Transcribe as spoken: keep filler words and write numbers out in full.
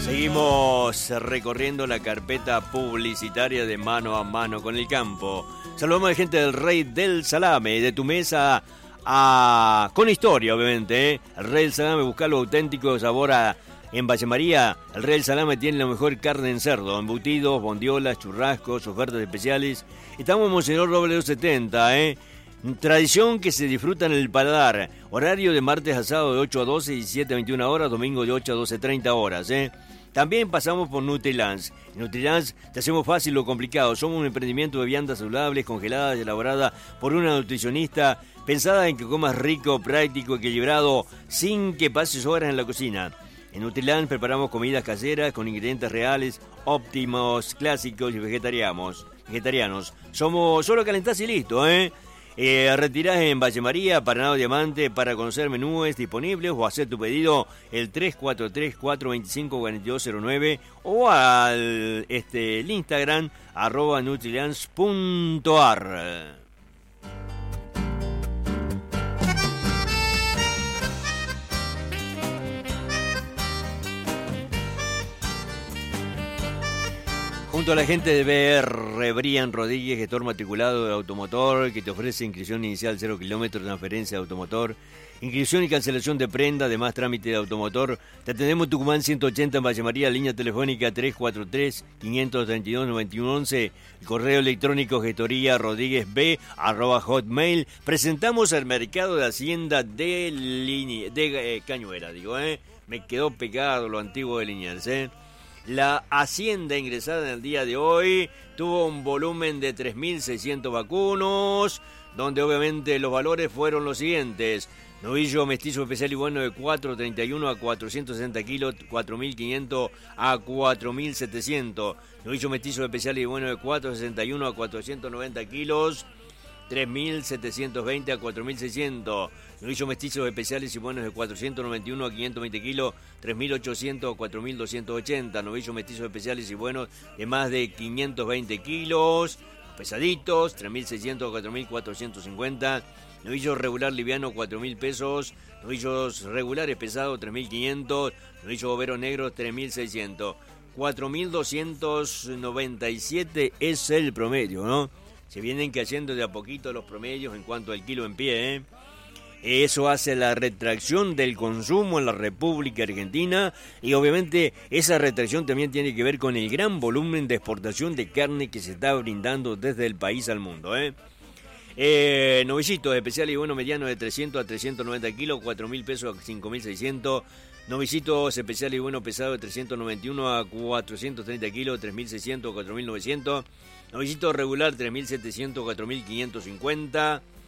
Seguimos recorriendo la carpeta publicitaria de Mano a Mano con el Campo. Saludamos a la gente del Rey del Salame, de tu mesa a... con historia, obviamente, ¿eh? El Rey del Salame, buscar lo auténtico sabor a... En Valle María, el Rey del Salame tiene la mejor carne en cerdo, embutidos, bondiolas, churrascos, ofertas especiales. Estamos en Monseñor Robles doscientos setenta, ¿eh? Tradición que se disfruta en el paladar. Horario de martes a sábado de ocho a doce, diecisiete a veintiuna horas, domingo de ocho a doce treinta horas, ¿eh? También pasamos por Nutrilance. En Nutrilance te hacemos fácil lo complicado. Somos un emprendimiento de viandas saludables, congeladas y elaboradas por una nutricionista pensada en que comas rico, práctico, equilibrado, sin que pases horas en la cocina. En Nutrilance preparamos comidas caseras con ingredientes reales, óptimos, clásicos y vegetarianos. vegetarianos. Somos solo calentás y listo, ¿eh? Eh, retirás en Valle María, Paraná Diamante. Para conocer menús disponibles o hacer tu pedido el tres cuatro tres, cuatro dos cinco, cuatro dos cero nueve o al este, el Instagram arroba nutrilance punto ar. Junto a la gente de B R, Brian Rodríguez, gestor matriculado de automotor, que te ofrece inscripción inicial cero kilómetros, transferencia de automotor, inscripción y cancelación de prenda, además trámite de automotor. Te atendemos Tucumán ciento ochenta en Valle María, línea telefónica tres cuatro tres, cinco tres dos, nueve uno once, el correo electrónico gestoría rodríguez b arroba hotmail. Presentamos al mercado de Hacienda de, Lini, de eh, Cañuela, digo, ¿eh? Me quedó pegado lo antiguo de Liniers, ¿eh? La hacienda ingresada en el día de hoy tuvo un volumen de tres mil seiscientos vacunos, donde obviamente los valores fueron los siguientes. Novillo mestizo especial y bueno de cuatrocientos treinta y uno a cuatrocientos sesenta kilos, cuatro mil quinientos a cuatro mil setecientos. Novillo mestizo especial y bueno de cuatrocientos sesenta y uno a cuatrocientos noventa kilos, tres mil setecientos veinte a cuatro mil seiscientos. Novillos mestizos especiales y buenos de cuatrocientos noventa y uno a quinientos veinte kilos, tres mil ochocientos a cuatro mil doscientos ochenta. Novillos mestizos especiales y buenos de más de quinientos veinte kilos, pesaditos, tres mil seiscientos a cuatro mil cuatrocientos cincuenta. Novillos regular liviano, cuatro mil pesos. Novillos regulares pesados, tres mil quinientos. Novillos boveros negros, tres mil seiscientos. cuatro mil doscientos noventa y siete es el promedio, ¿no? Se vienen cayendo de a poquito los promedios en cuanto al kilo en pie, ¿eh? Eso hace la retracción del consumo en la República Argentina y obviamente esa retracción también tiene que ver con el gran volumen de exportación de carne que se está brindando desde el país al mundo, ¿eh? Eh, novicitos especiales y bueno mediano de trescientos a trescientos noventa kilos, cuatro mil pesos a cinco mil seiscientos. Novicitos especiales y bueno pesado de trescientos noventa y uno a cuatrocientos treinta kilos, tres mil seiscientos a cuatro mil novecientos. Novicito regular tres mil setecientos a cuatro mil quinientos cincuenta.